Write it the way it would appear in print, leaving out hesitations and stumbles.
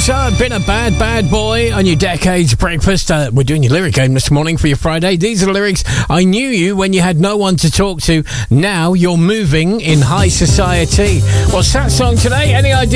Been a bad boy on your Decades Breakfast. We're doing your lyric game this morning for your Friday. These are the lyrics. I knew you when you had no one to talk to. Now you're moving in high society. What's that song today? Any idea?